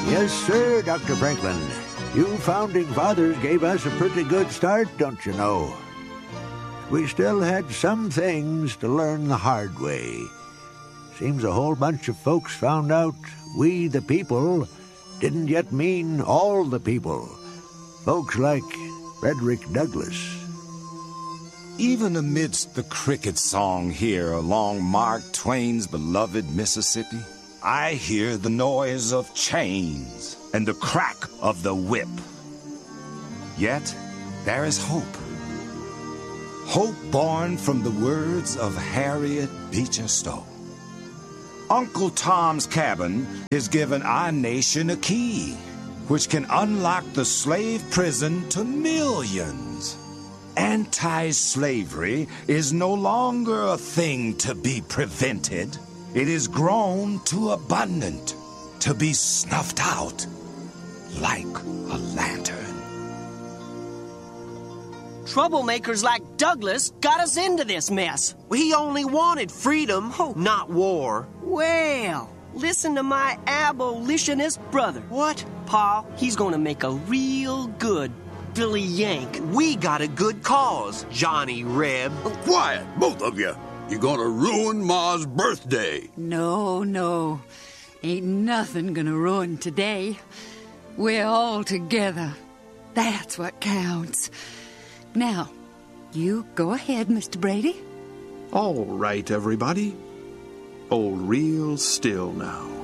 Yes, sir, Dr. Franklin. You founding fathers gave us a pretty good start, don't you know? We still had some things to learn the hard way. Seems a whole bunch of folks found out we the people didn't yet mean all the people. Folks like Frederick Douglass. Even amidst the cricket song here along Mark Twain's beloved Mississippi, I hear the noise of chains and the crack of the whip. Yet there is hope. Hope born from the words of Harriet Beecher Stowe. Uncle Tom's Cabin has given our nation a key, which can unlock the slave prison to millions. Anti-slavery is no longer a thing to be prevented. It is grown too abundant to be snuffed out like a lantern. Troublemakers like Douglas got us into this mess. He only wanted freedom, not war. Well, listen to my abolitionist brother. What? Pa, he's gonna make a real good Billy Yank. We got a good cause, Johnny Reb. Quiet, both of you. You're gonna ruin Ma's birthday. No. Ain't nothing gonna ruin today. We're all together. That's what counts. Now, you go ahead, Mr. Brady. All right, everybody. Hold real still now.